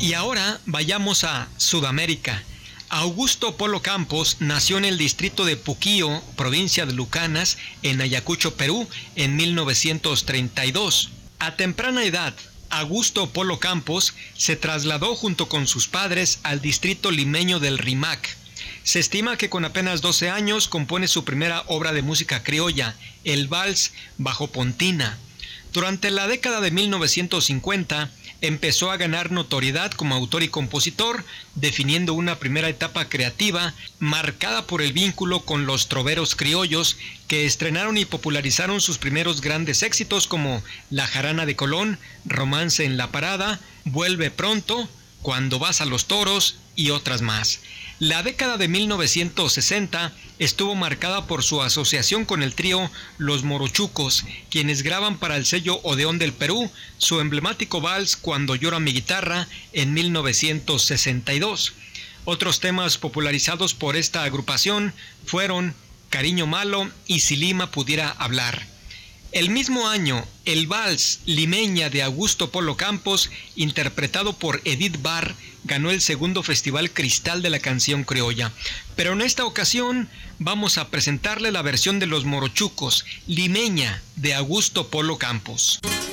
Y ahora vayamos a Sudamérica. Augusto Polo Campos nació en el distrito de Puquio, provincia de Lucanas, en Ayacucho, Perú, en 1932. A temprana edad, Augusto Polo Campos se trasladó junto con sus padres al distrito limeño del Rímac. Se estima que con apenas 12 años compone su primera obra de música criolla, el vals Bajo Pontina. Durante la década de 1950, empezó a ganar notoriedad como autor y compositor, definiendo una primera etapa creativa marcada por el vínculo con los troveros criollos que estrenaron y popularizaron sus primeros grandes éxitos como La Jarana de Colón, Romance en la Parada, Vuelve Pronto, Cuando vas a los toros y otras más. La década de 1960 estuvo marcada por su asociación con el trío Los Morochucos, quienes graban para el sello Odeón del Perú su emblemático vals Cuando llora mi guitarra en 1962. Otros temas popularizados por esta agrupación fueron Cariño Malo y Si Lima pudiera hablar. El mismo año, el vals Limeña de Augusto Polo Campos, interpretado por Edith Barr, ganó el segundo Festival Cristal de la Canción Criolla. Pero en esta ocasión vamos a presentarle la versión de Los Morochucos, Limeña de Augusto Polo Campos.